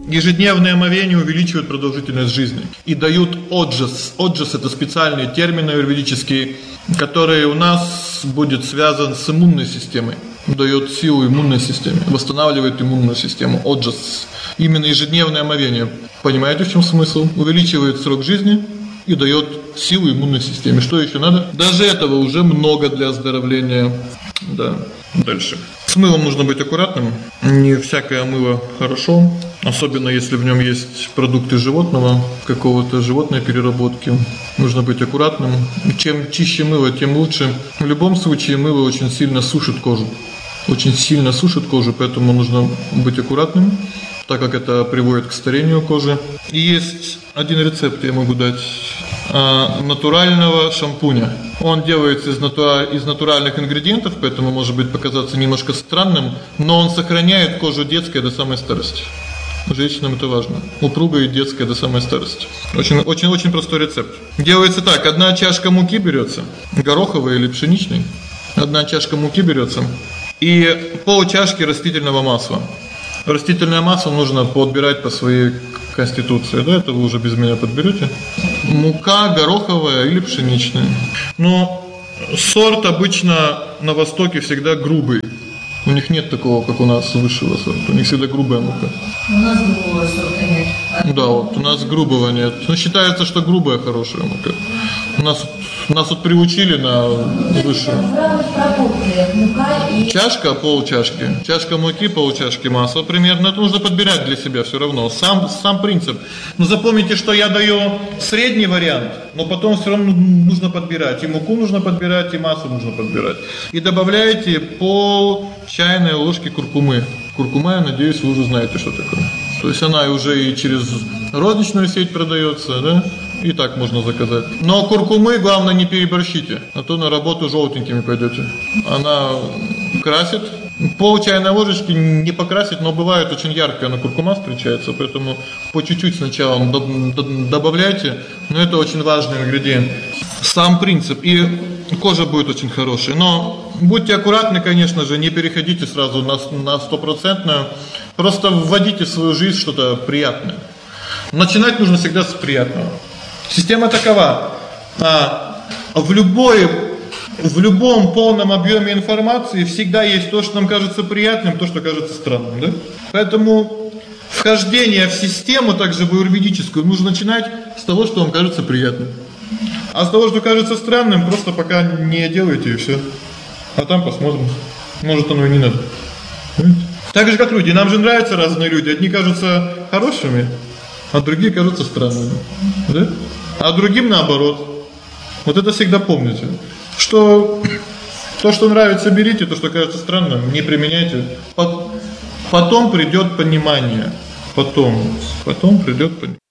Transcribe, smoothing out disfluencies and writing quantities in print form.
ежедневные омовения увеличивают продолжительность жизни и дают отжиз. Отжиз – это специальный термин аюрведический, который у нас будет связан с иммунной системой. Дает силу иммунной системе, восстанавливает иммунную систему. Отжиз. Именно ежедневное омовение. Понимаете, в чем смысл? Увеличивает срок жизни и дает силу иммунной системе. Что еще надо? Даже этого уже много для оздоровления. Да. Дальше. С мылом нужно быть аккуратным. Не всякое мыло хорошо, особенно если в нем есть продукты животного, какого-то животной переработки. Нужно быть аккуратным. Чем чище мыло, тем лучше. В любом случае мыло очень сильно сушит кожу. Очень сильно сушит кожу, поэтому нужно быть аккуратным, так как это приводит к старению кожи. И есть один рецепт, я могу дать, натурального шампуня. Он делается из натуральных ингредиентов, поэтому может быть показаться немножко странным, но он сохраняет кожу детской до самой старости. Женщинам это важно. Упругая и детская до самой старости. Очень простой рецепт. Делается так: 1 чашка муки берется, гороховой или пшеничной. 1 чашка муки берется и пол-чашки растительного масла. Растительное масло нужно подбирать по своей конституции, да, это вы уже без меня подберете. Мука гороховая или пшеничная. Но сорт обычно на Востоке всегда грубый. У них нет такого, как у нас, высшего сорта. У них всегда грубая мука. У нас грубого сорта нет. Да, вот у нас грубого нет. Но считается, что грубая хорошая мука. Нас вот приучили на высшую. Чашка, полчашки. Чашка муки, полчашки масла примерно. Это нужно подбирать для себя все равно. Сам принцип. Но запомните, что я даю средний вариант, но потом все равно нужно подбирать. И муку нужно подбирать, и масло нужно подбирать. И добавляете пол чайной ложки куркумы. Куркума, я надеюсь, вы уже знаете, что такое. То есть она уже и через розничную сеть продается, да? И так можно заказать. Но куркумы главное не переборщите, а то на работу желтенькими пойдете. Она красит. Пол чайной ложечки не покрасить, но бывает очень яркая на куркума встречается, поэтому по чуть-чуть сначала добавляйте, но это очень важный ингредиент. Сам принцип, и кожа будет очень хорошая. Но будьте аккуратны, конечно же, не переходите сразу на 100%, просто вводите в свою жизнь что-то приятное. Начинать нужно всегда с приятного. Система такова: в любом полном объеме информации всегда есть то, что нам кажется приятным, то, что кажется странным, да? Поэтому вхождение в систему, также в аюрведическую, нужно начинать с того, что вам кажется приятным. А с того, что кажется странным, просто пока не делайте и все. А там посмотрим. Может, оно и не надо. Так же, как люди. Нам же нравятся разные люди. Одни кажутся хорошими, а другие кажутся странными. Да? А другим наоборот. Вот это всегда помните. Что то, что нравится, берите, то, что кажется странным, не применяйте. Потом придет понимание. Потом придет понимание.